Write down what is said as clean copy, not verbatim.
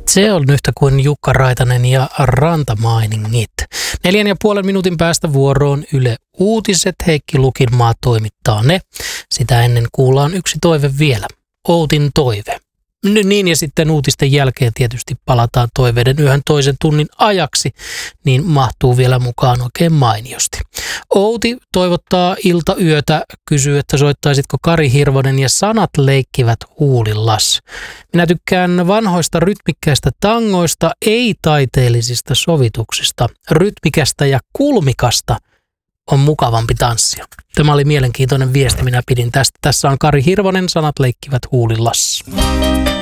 Se on yhtä kuin Jukka Raitanen ja Rantamainingit. 4,5 minuutin päästä vuoroon Yle Uutiset. Heikki Lukinmaa toimittaa ne. Sitä ennen kuullaan yksi toive vielä. Outin toive. Niin ja sitten uutisten jälkeen tietysti palataan toiveiden yhden toisen tunnin ajaksi, niin mahtuu vielä mukaan oikein mainiosti. Outi toivottaa iltayötä, kysyy, että soittaisitko Kari Hirvonen ja Sanat leikkivät huulillas. Minä tykkään vanhoista rytmikkäistä tangoista, ei-taiteellisista sovituksista. Rytmikästä ja kulmikasta on mukavampi tanssia. Tämä oli mielenkiintoinen viesti, minä pidin tästä. Tässä on Kari Hirvonen, Sanat leikkivät huulillas.